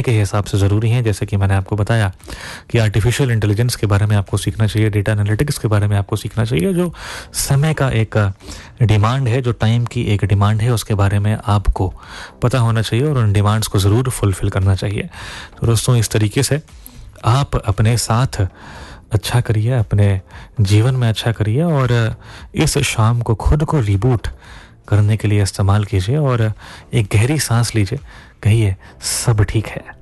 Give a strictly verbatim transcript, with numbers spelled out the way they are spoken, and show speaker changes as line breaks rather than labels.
के हिसाब से ज़रूरी हैं। जैसे कि मैंने आपको बताया कि आर्टिफिशियल इंटेलिजेंस के बारे में आपको सीखना चाहिए, डेटा एनालिटिक्स के बारे में आपको सीखना चाहिए, जो समय का एक डिमांड है, जो टाइम की एक डिमांड है, उसके बारे में आपको पता होना चाहिए और उन डिमांड्स को ज़रूर फुलफ़िल करना चाहिए। तो दोस्तों, इस तरीके से आप अपने साथ अच्छा करिए, अपने जीवन में अच्छा करिए और इस शाम को खुद को रिबूट करने के लिए इस्तेमाल कीजिए और एक गहरी सांस लीजिए, कहिए सब ठीक है।